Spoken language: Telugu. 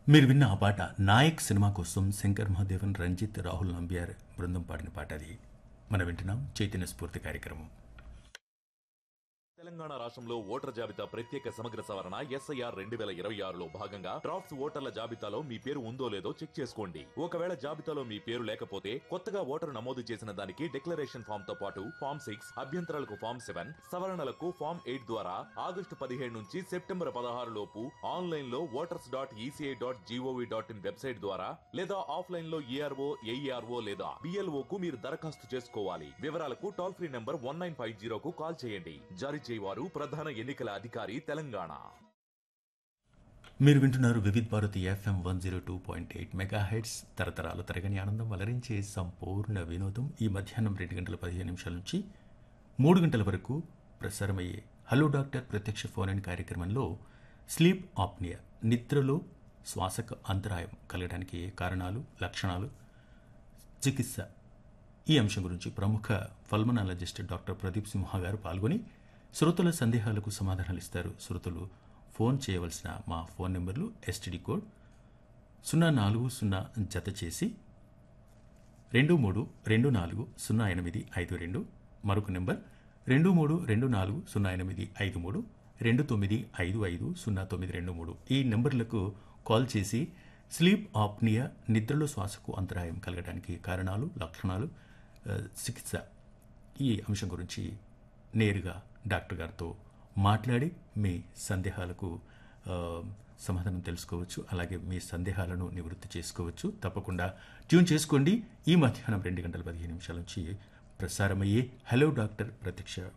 మీరు విన్న ఆ పాట 'నాయక్' సినిమా కోసం శంకర్ మహాదేవన్, రంజిత్, రాహుల్ నంబియార్ బృందం పాడిన పాట అది. మనం వింటున్నాం చైతన్య స్ఫూర్తి కార్యక్రమం. తెలంగాణ రాష్ట్రంలో ఓటర్ జాబితా ప్రత్యేక సమగ్ర సవరణ ఎస్ఐఆర్ 2026లో భాగంగా డ్రాఫ్ట్స్ ఓటర్ల జాబితాలో మీ పేరు ఉందో లేదో చెక్ చేసుకోండి. ఒకవేళ జాబితాలో మీ పేరు లేకపోతే కొత్తగా ఓటరు నమోదు చేసిన దానికి డిక్లరేషన్ ఫామ్ తో పాటు ఫామ్ 6, అభ్యంతరాలకు ఫామ్ 7, సవరణలకు ఫామ్ 8 ద్వారా ఆగస్టు 15 నుంచి సెప్టెంబర్ 16 లోపు ఆన్లైన్ లో voters.eca.gov.in వెబ్సైట్ ద్వారా లేదా ఆఫ్లైన్ లో ఏఆర్ఓ, ఏఈఆర్ఓ లేదా బిఎల్ఓ కు మీరు దరఖాస్తు చేసుకోవాలి. వివరాలకు టోల్ ఫ్రీ నంబర్ 1950 కు కాల్ చేయండి. జారీ చేయవారు ప్రధాన ఎన్నికల అధికారి తెలంగాణ. మీరు వింటున్నారు వివిధ్ భారతి ఎఫ్ఎం 102.8 మెగాహెర్ట్జ్. తరతరాల తరగని ఆనందం అలరించే సంపూర్ణ వినోదం. ఈ మధ్యాహ్నం 2:15 నుంచి 3 గంటల వరకు ప్రసారమయ్యే హలో డాక్టర్ ప్రత్యక్ష ఫోన్ ఇన్ కార్యక్రమంలో స్లీప్ ఆప్నియా, నిద్రలో శ్వాసకు అంతరాయం కలగడానికి కారణాలు, లక్షణాలు, చికిత్స, ఈ అంశం గురించి ప్రముఖ పల్మనాలజిస్ట్ డాక్టర్ ప్రదీప్ సింహ గారు పాల్గొని శ్రోతల సందేహాలకు సమాధానాలు ఇస్తారు. శ్రోతలు ఫోన్ చేయవలసిన మా ఫోన్ నెంబర్లు ఎస్టీడీ కోడ్ 040 జత చేసి 23240852, మరొక నెంబర్ 23240853, 29550923. ఈ నెంబర్లకు కాల్ చేసి స్లీప్ ఆప్నియా, నిద్రలో శ్వాసకు అంతరాయం కలగడానికి కారణాలు, లక్షణాలు, చికిత్స, ఈ అంశం గురించి నేరుగా డాక్టర్ గారితో మాట్లాడి మీ సందేహాలకు సమాధానం తెలుసుకోవచ్చు. అలాగే మీ సందేహాలను నివృత్తి చేసుకోవచ్చు. తప్పకుండా ట్యూన్ చేసుకోండి. ఈ మధ్యాహ్నం 2:15 నుంచి ప్రసారమయ్యే హలో డాక్టర్ ప్రత్యక్ష